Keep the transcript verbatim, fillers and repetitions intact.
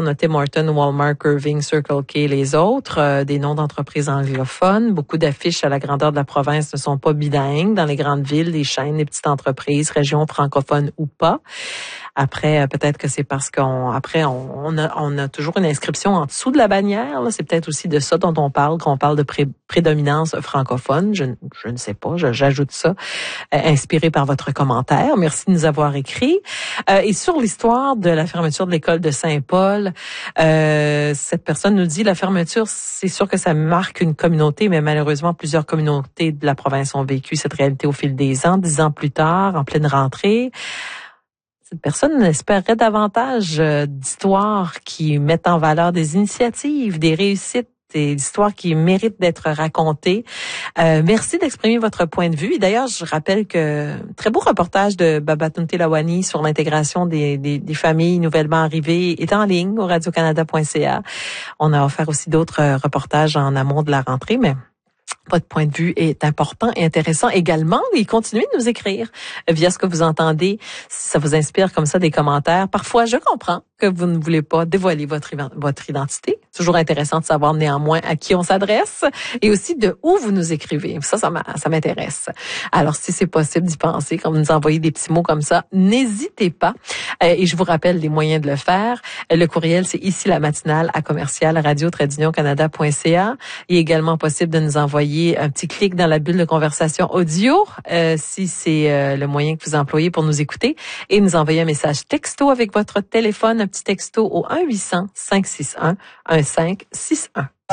a Tim Hortons, Walmart, Irving, Circle K, les autres, euh, des noms d'entreprises anglophones. Beaucoup d'affiches à la grandeur de la province ne sont pas bilingues. Dans les grandes villes, les chaînes, les petites entreprises, régions francophones ou pas. Après, peut-être que c'est parce qu'on, après, on, on, a, on a toujours une inscription en dessous de la bannière. Là. C'est peut-être aussi de ça dont on parle, qu'on parle de pré, prédominance francophone. Je, je ne sais pas, je, j'ajoute ça, euh, inspiré par votre commentaire. Merci de nous avoir écrit. Euh, et sur l'histoire de la fermeture de l'école de Saint-Paul, euh, cette personne nous dit, la fermeture, c'est sûr que ça marque une communauté, mais malheureusement, plusieurs communautés de la province ont vécu cette réalité au fil des ans. Dix ans plus tard, en pleine rentrée, cette personne espérait davantage d'histoires qui mettent en valeur des initiatives, des réussites, des histoires qui méritent d'être racontées. Euh, merci d'exprimer votre point de vue. Et d'ailleurs, je rappelle que très beau reportage de Babatunde Lawani sur l'intégration des, des, des familles nouvellement arrivées est en ligne au radio canada point c a. On a offert aussi d'autres reportages en amont de la rentrée, mais votre point de vue est important et intéressant également. Et continuez de nous écrire via ce que vous entendez. Si ça vous inspire comme ça des commentaires, parfois je comprends que vous ne voulez pas dévoiler votre, votre identité. Toujours intéressant de savoir néanmoins à qui on s'adresse et aussi de où vous nous écrivez. Ça, ça, ça m'intéresse. Alors, si c'est possible d'y penser, quand vous nous envoyez des petits mots comme ça, n'hésitez pas. Et je vous rappelle les moyens de le faire. Le courriel, c'est ici la matinale à commercial radio tiret canada point c a. Il est également possible de nous envoyer un petit clic dans la bulle de conversation audio, euh, si c'est euh, le moyen que vous employez pour nous écouter, et nous envoyer un message texto avec votre téléphone, un petit texto au un huit cents cinq six un un cinq six un.